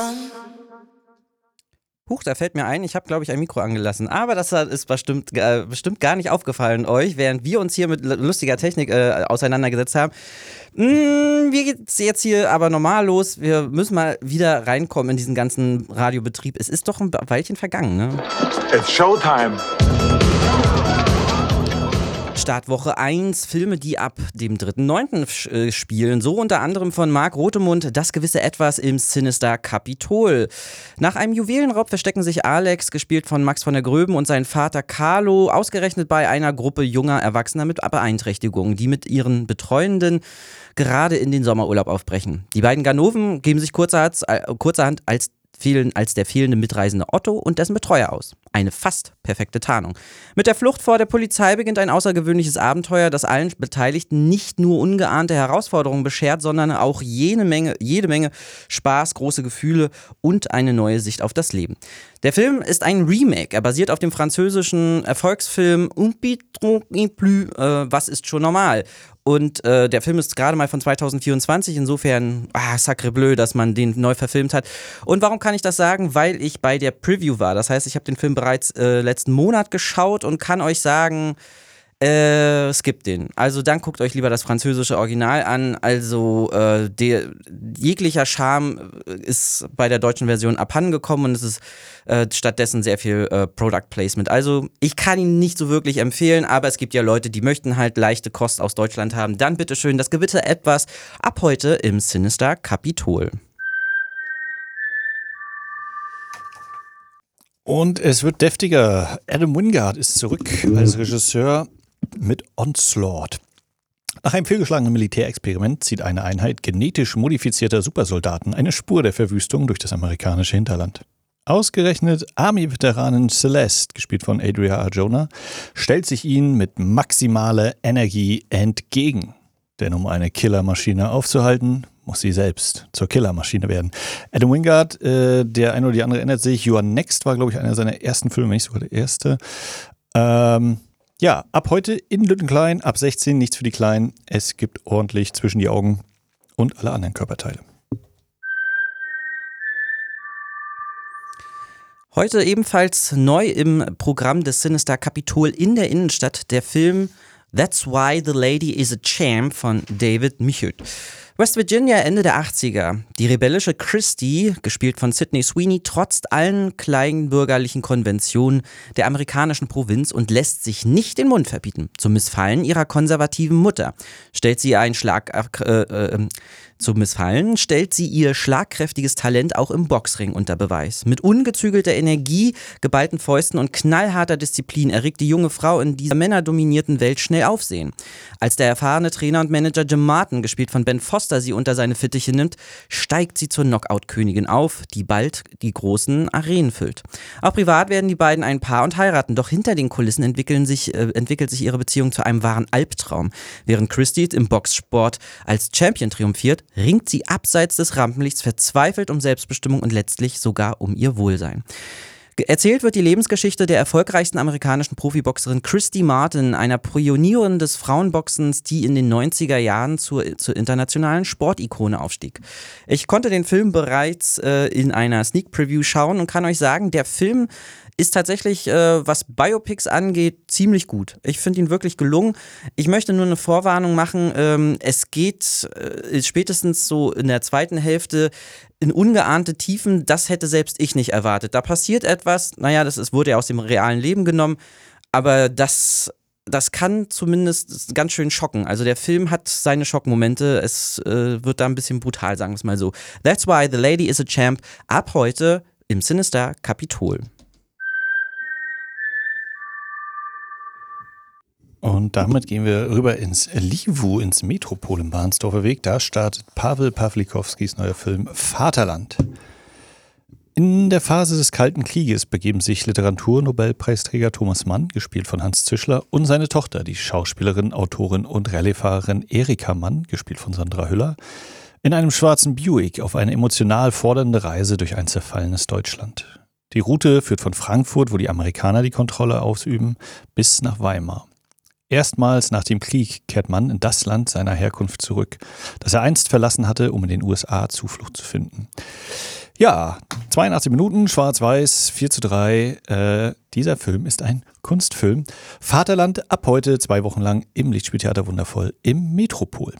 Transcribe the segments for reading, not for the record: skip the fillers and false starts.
Huch, da fällt mir ein, ich habe, glaube ich, ein Mikro angelassen. Aber das ist bestimmt gar nicht aufgefallen euch, während wir uns hier mit lustiger Technik auseinandergesetzt haben. Wie geht's jetzt hier aber normal los? Wir müssen mal wieder reinkommen in diesen ganzen Radiobetrieb. Es ist doch ein Weilchen vergangen, ne? It's Showtime. Startwoche 1, Filme, die ab dem 3.9. Spielen. So unter anderem von Marc Rothemund, Das gewisse Etwas im Sinister Kapitol. Nach einem Juwelenraub verstecken sich Alex, gespielt von Max von der Gröben, und sein Vater Carlo, ausgerechnet bei einer Gruppe junger Erwachsener mit Beeinträchtigungen, die mit ihren Betreuenden gerade in den Sommerurlaub aufbrechen. Die beiden Ganoven geben sich kurzerhand als der fehlende mitreisende Otto und dessen Betreuer aus. Eine fast perfekte Tarnung. Mit der Flucht vor der Polizei beginnt ein außergewöhnliches Abenteuer, das allen Beteiligten nicht nur ungeahnte Herausforderungen beschert, sondern auch jede Menge Spaß, große Gefühle und eine neue Sicht auf das Leben. Der Film ist ein Remake. Er basiert auf dem französischen Erfolgsfilm Un Pitre plus, Was ist schon normal? Und der Film ist gerade mal von 2024, insofern sacre bleu, dass man den neu verfilmt hat. Und warum kann ich das sagen? Weil ich bei der Preview war. Das heißt, ich habe den Film bereits letzten Monat geschaut und kann euch sagen, skippt den. Also dann guckt euch lieber das französische Original an. Also jeglicher Charme ist bei der deutschen Version abhandengekommen und es ist stattdessen sehr viel Product Placement. Also ich kann ihn nicht so wirklich empfehlen, aber es gibt ja Leute, die möchten halt leichte Kost aus Deutschland haben. Dann bitteschön das gewisse Etwas ab heute im Sinister Kapitol. Und es wird deftiger. Adam Wingard ist zurück als Regisseur mit Onslaught. Nach einem fehlgeschlagenen Militärexperiment zieht eine Einheit genetisch modifizierter Supersoldaten eine Spur der Verwüstung durch das amerikanische Hinterland. Ausgerechnet Army-Veteranin Celeste, gespielt von Adria Arjona, stellt sich ihnen mit maximaler Energie entgegen. Denn um eine Killermaschine aufzuhalten, muss sie selbst zur Killermaschine werden. Adam Wingard, der eine oder die andere erinnert sich, You Are Next war, glaube ich, einer seiner ersten Filme, wenn nicht sogar der erste. Ja, ab heute in Lütt & Klein, ab 16 nichts für die Kleinen. Es gibt ordentlich zwischen die Augen und alle anderen Körperteile. Heute ebenfalls neu im Programm des Sinister Kapitol in der Innenstadt der Film That's Why the Lady is a Champ von David Michôd. West Virginia, Ende der 80er. Die rebellische Christie, gespielt von Sydney Sweeney, trotzt allen kleinbürgerlichen Konventionen der amerikanischen Provinz und lässt sich nicht den Mund verbieten. Zum Missfallen ihrer konservativen Mutter stellt sie ihr schlagkräftiges Talent auch im Boxring unter Beweis. Mit ungezügelter Energie, geballten Fäusten und knallharter Disziplin erregt die junge Frau in dieser männerdominierten Welt schnell Aufsehen. Als der erfahrene Trainer und Manager Jim Martin, gespielt von Ben Foster, sie unter seine Fittiche nimmt, steigt sie zur Knockout-Königin auf, die bald die großen Arenen füllt. Auch privat werden die beiden ein Paar und heiraten, doch hinter den Kulissen entwickelt sich ihre Beziehung zu einem wahren Albtraum. Während Christie im Boxsport als Champion triumphiert, ringt sie abseits des Rampenlichts verzweifelt um Selbstbestimmung und letztlich sogar um ihr Wohlsein. Erzählt wird die Lebensgeschichte der erfolgreichsten amerikanischen Profiboxerin Christy Martin, einer Pionierin des Frauenboxens, die in den 90er Jahren zur internationalen Sportikone aufstieg. Ich konnte den Film bereits in einer Sneak Preview schauen und kann euch sagen, der Film ist tatsächlich, was Biopics angeht, ziemlich gut. Ich finde ihn wirklich gelungen. Ich möchte nur eine Vorwarnung machen. Es geht spätestens so in der zweiten Hälfte in ungeahnte Tiefen. Das hätte selbst ich nicht erwartet. Da passiert etwas, wurde ja aus dem realen Leben genommen, aber das kann zumindest ganz schön schocken. Also der Film hat seine Schockmomente. Es wird da ein bisschen brutal, sagen wir es mal so. That's Why the Lady is a Champ. Ab heute im Sinister Kapitol. Und damit gehen wir rüber ins Liwu, ins Metropol im Bahnsdorfer Weg. Da startet Paweł Pawlikowskis neuer Film Vaterland. In der Phase des Kalten Krieges begeben sich Literaturnobelpreisträger Thomas Mann, gespielt von Hans Zischler, und seine Tochter, die Schauspielerin, Autorin und Rallyefahrerin Erika Mann, gespielt von Sandra Hüller, in einem schwarzen Buick auf eine emotional fordernde Reise durch ein zerfallenes Deutschland. Die Route führt von Frankfurt, wo die Amerikaner die Kontrolle ausüben, bis nach Weimar. Erstmals nach dem Krieg kehrt Mann in das Land seiner Herkunft zurück, das er einst verlassen hatte, um in den USA Zuflucht zu finden. Ja, 82 Minuten, schwarz-weiß, 4:3. Dieser Film ist ein Kunstfilm. Vaterland ab heute 2 Wochen lang im Lichtspieltheater Wundervoll im Metropol.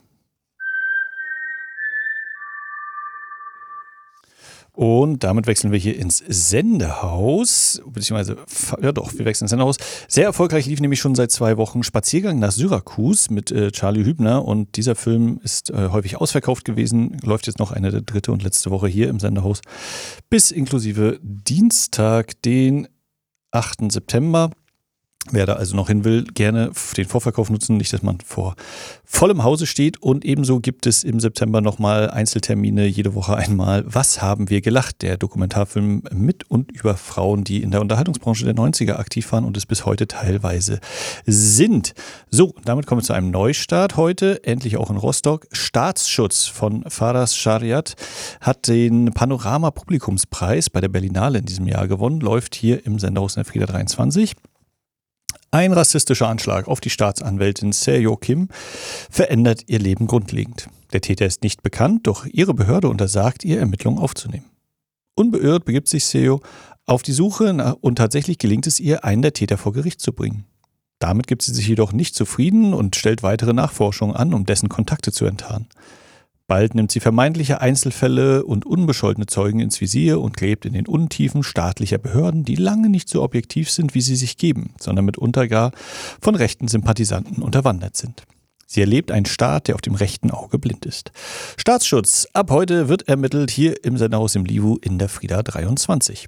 Und damit wechseln wir hier ins Sendehaus, beziehungsweise, ja doch, wir wechseln ins Sendehaus. Sehr erfolgreich lief nämlich schon seit 2 Wochen Spaziergang nach Syrakus mit Charlie Hübner und dieser Film ist häufig ausverkauft gewesen, läuft jetzt noch eine 3. und letzte Woche hier im Sendehaus, bis inklusive Dienstag, den 8. September. Wer da also noch hin will, gerne den Vorverkauf nutzen, nicht, dass man vor vollem Hause steht. Und ebenso gibt es im September nochmal Einzeltermine, jede Woche einmal. Was haben wir gelacht? Der Dokumentarfilm mit und über Frauen, die in der Unterhaltungsbranche der 90er aktiv waren und es bis heute teilweise sind. So, damit kommen wir zu einem Neustart heute, endlich auch in Rostock. Staatsschutz von Faras Shariat hat den Panorama-Publikumspreis bei der Berlinale in diesem Jahr gewonnen, läuft hier im Sendehaus in der Frieda 23. Ein rassistischer Anschlag auf die Staatsanwältin Seo Kim verändert ihr Leben grundlegend. Der Täter ist nicht bekannt, doch ihre Behörde untersagt ihr, Ermittlungen aufzunehmen. Unbeirrt begibt sich Seo auf die Suche und tatsächlich gelingt es ihr, einen der Täter vor Gericht zu bringen. Damit gibt sie sich jedoch nicht zufrieden und stellt weitere Nachforschungen an, um dessen Kontakte zu enttarnen. Bald nimmt sie vermeintliche Einzelfälle und unbescholtene Zeugen ins Visier und gräbt in den Untiefen staatlicher Behörden, die lange nicht so objektiv sind, wie sie sich geben, sondern mitunter gar von rechten Sympathisanten unterwandert sind. Sie erlebt einen Staat, der auf dem rechten Auge blind ist. Staatsschutz. Ab heute wird ermittelt hier im Sendehaus im Livu in der Frieda 23.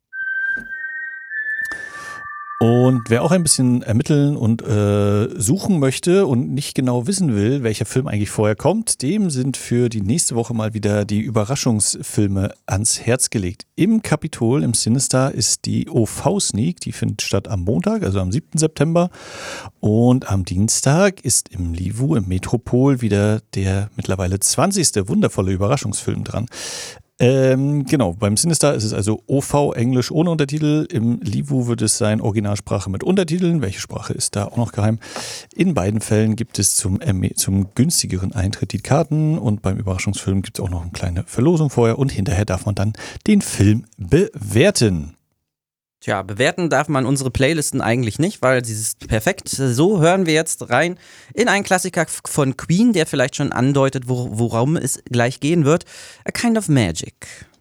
Und wer auch ein bisschen ermitteln und suchen möchte und nicht genau wissen will, welcher Film eigentlich vorher kommt, dem sind für die nächste Woche mal wieder die Überraschungsfilme ans Herz gelegt. Im Kapitol, im Sinister, ist die OV-Sneak, die findet statt am Montag, also am 7. September. Und am Dienstag ist im Livu, im Metropol, wieder der mittlerweile 20. wundervolle Überraschungsfilm dran. Genau, beim Sinister ist es also OV Englisch ohne Untertitel. Im Livu wird es sein Originalsprache mit Untertiteln. Welche Sprache ist da auch noch geheim? In beiden Fällen gibt es zum günstigeren Eintritt die Karten und beim Überraschungsfilm gibt es auch noch eine kleine Verlosung vorher und hinterher darf man dann den Film bewerten. Tja, bewerten darf man unsere Playlisten eigentlich nicht, weil sie ist perfekt. So hören wir jetzt rein in einen Klassiker von Queen, der vielleicht schon andeutet, worum es gleich gehen wird. A Kind of Magic.